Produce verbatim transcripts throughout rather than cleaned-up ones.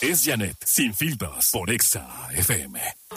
es Janet, sin filtros, por Exa F M.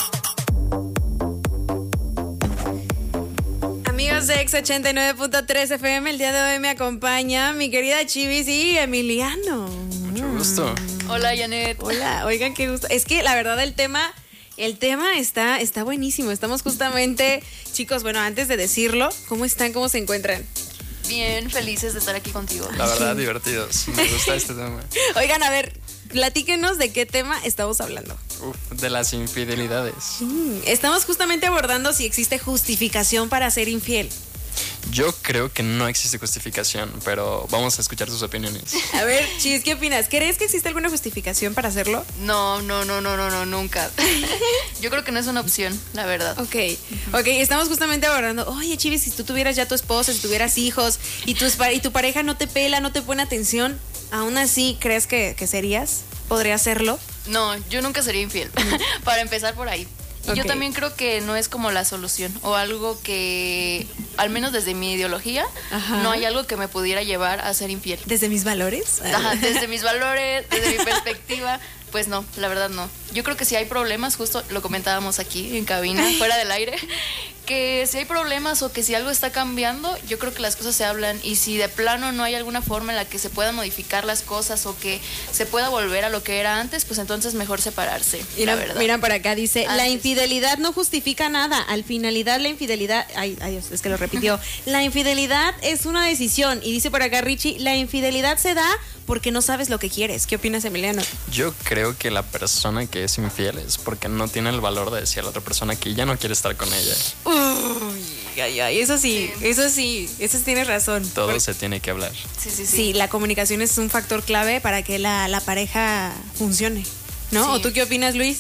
Amigos de Exa ochenta y nueve punto tres F M, el día de hoy me acompaña mi querida Chivis y Emiliano. Mucho gusto. Hola, Janet. Hola, oigan, qué gusto. Es que la verdad el tema, el tema está, está buenísimo. Estamos justamente, chicos, bueno, antes de decirlo, ¿cómo están? ¿Cómo se encuentran? Bien, felices de estar aquí contigo. La verdad, divertidos. Me gusta este tema. Oigan, a ver, platíquenos de qué tema estamos hablando. Uf, de las infidelidades. Mm, estamos justamente abordando si existe justificación para ser infiel. Yo creo que no existe justificación, pero vamos a escuchar sus opiniones. A ver, Chis, ¿qué opinas? ¿Crees que existe alguna justificación para hacerlo? No, no, no, no, no, no, nunca. Yo creo que no es una opción, la verdad. Ok, ok, estamos justamente abordando, oye, Chivis, si tú tuvieras ya tu esposo, si tuvieras hijos y tu, y tu pareja no te pela, no te pone atención, ¿aún así crees que, que serías? ¿Podrías serlo? No, yo nunca sería infiel. Para empezar por ahí. Y Okay. yo también creo que no es como la solución o algo que, al menos desde mi ideología, Ajá. no hay algo que me pudiera llevar a ser infiel. ¿Desde mis valores? Ajá, desde mis valores, desde mi perspectiva, pues no, la verdad no. Yo creo que si hay problemas, justo lo comentábamos aquí en cabina, fuera del aire, que si hay problemas o que si algo está cambiando, yo creo que las cosas se hablan, y si de plano no hay alguna forma en la que se puedan modificar las cosas o que se pueda volver a lo que era antes, pues entonces mejor separarse. Mira, la verdad. mira por acá, dice, Antes. la infidelidad no justifica nada. Al finalidad la infidelidad, ay, ay, es que lo repitió. La infidelidad es una decisión. Y dice por acá Richie, la infidelidad se da porque no sabes lo que quieres. ¿Qué opinas, Emiliano? Yo creo que la persona que es infiel es porque no tiene el valor de decir a la otra persona que ya no quiere estar con ella. Uy, ay, ay, eso sí, Sí. eso sí, eso sí tienes razón. Todo Por- se tiene que hablar. Sí, sí, sí. Sí, la comunicación es un factor clave para que la, la pareja funcione, ¿no? Sí. ¿O tú qué opinas, Luis?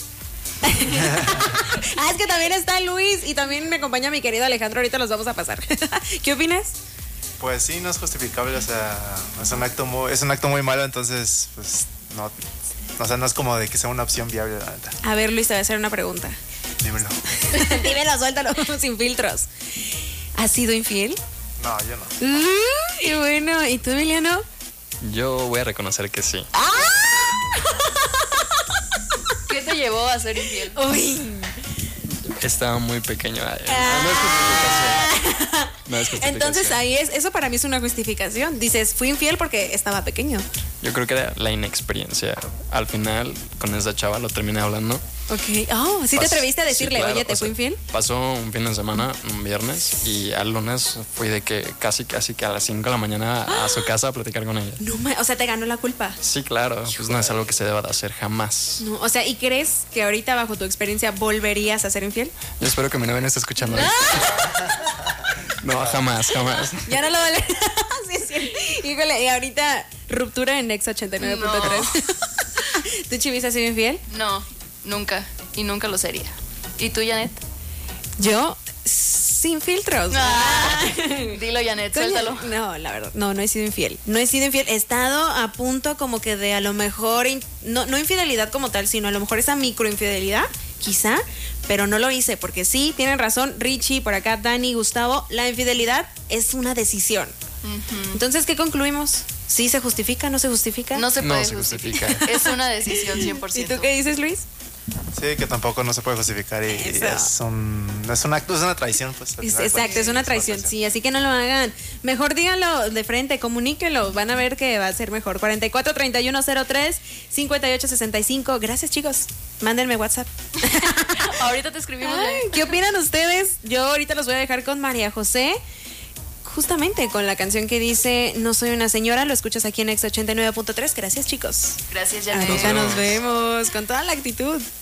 Ah, es que también está Luis y también me acompaña mi querido Alejandro, ahorita los vamos a pasar. ¿Qué opinas? Pues sí, no es justificable, o sea, es un acto muy, es un acto muy malo, entonces, pues, no, o sea, no es como de que sea una opción viable, la verdad. A ver, Luis, te voy a hacer una pregunta. Dímelo. Dímelo, suéltalo, sin filtros. ¿Has sido infiel? No, yo no. Uh, y bueno, ¿y tú, Emiliano? Yo voy a reconocer que sí. ¿Qué te llevó a ser infiel? Uy. Estaba muy pequeño. Ay, Ah. No es justificación. No es justificación. Entonces ahí es, eso para mí es una justificación. Dices, fui infiel porque estaba pequeño. Yo creo que era la inexperiencia. Al final, con esa chava lo terminé hablando. Ok. Oh, ¿sí te Pas- atreviste a decirle, sí, claro, oye, te o fui sea, infiel? Pasó un fin de semana, un viernes, y al lunes fui de que casi, casi que a las cinco de la mañana a su casa a platicar con ella. No, ma- o sea, te ganó la culpa. Sí, claro, pues no es algo que se deba de hacer jamás. No, o sea, ¿y crees que ahorita bajo tu experiencia volverías a ser infiel? Yo espero que mi novia no esté escuchando esto. No, jamás, jamás. Ya no lo vale. Sí, sí. Híjole, y ahorita ruptura en Exa ochenta y nueve punto tres. ¿Tú, Chivis, has sido infiel? No, nunca. Y nunca lo sería. ¿Y tú, Janet? Yo, sin filtros. Dilo, Janet, Coño, suéltalo. No, la verdad, no, no he sido infiel. No he sido infiel. He estado a punto como que de a lo mejor, in- no, no infidelidad como tal, sino a lo mejor esa microinfidelidad, quizá, pero no lo hice porque sí, tienen razón Richie, por acá Dani, Gustavo, la infidelidad es una decisión. Entonces, ¿qué concluimos? ¿Sí se justifica, no se justifica? No se No puede se justificar. justifica. Es una decisión cien por ¿Y ciento. tú qué dices, Luis? Sí, que tampoco no se puede justificar y, y Eso. es un, es un acto, es una traición, pues. al Es- final de Exacto, cuentas. es una traición, sí, así que no lo hagan. Mejor díganlo de frente, comuníquenlo, van a ver que va a ser mejor. cuarenta y cuatro, treinta y uno, cero tres, cincuenta y ocho, sesenta y cinco. Gracias, chicos. Mándenme WhatsApp. Ahorita te escribimos. Ay, ¿qué opinan ustedes? Yo ahorita los voy a dejar con María José, justamente con la canción que dice No soy una señora. Lo escuchas aquí en Exa ochenta y nueve punto tres. Gracias, chicos. Gracias, Janet. Ahorita nos vemos con toda la actitud.